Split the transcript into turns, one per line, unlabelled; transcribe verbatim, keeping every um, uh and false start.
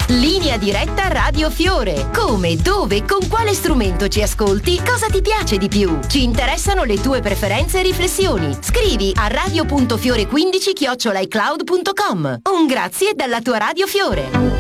Linea diretta Radio Fiore. Come, dove, con quale strumento ci ascolti? Cosa ti piace di più? Ci interessano le tue preferenze e riflessioni. Scrivi a radio punto fiore quindici chiocciola i cloud punto com. Un grazie dalla tua Radio Fiore.